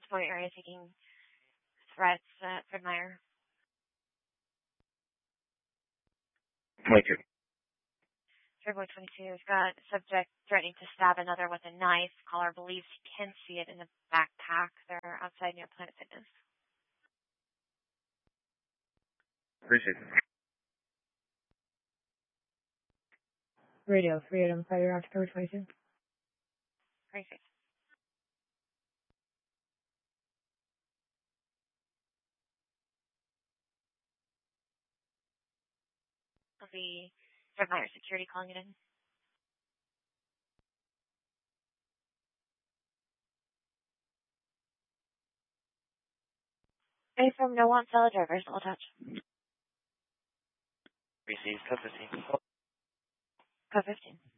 Point area taking threats, Fred Meyer. 22. Fairboy 22 has got a subject threatening to stab another with a knife. Caller believes he can see it in the backpack. They're outside near Planet Fitness. Appreciate it. Radio 3 Adam, fire October 22. Perfect. It'll be Fred Meyer Security calling it in. Hey, from No Want Fellow Drivers, I'll touch. Received, code 15. Code 15.